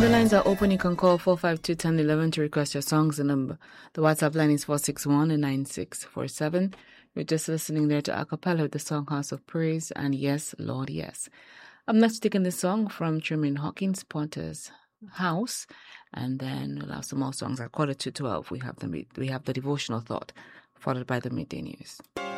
The lines are open. You can call 452-1011 to request your songs. The WhatsApp line is 461-9647. You're just listening there to acapella with the song House of Praise and Yes, Lord, Yes. I'm next taking this song from Truman Hawkins, Potter's House, and then we'll have some more songs at 11:45. We have the devotional thought, followed by the midday news.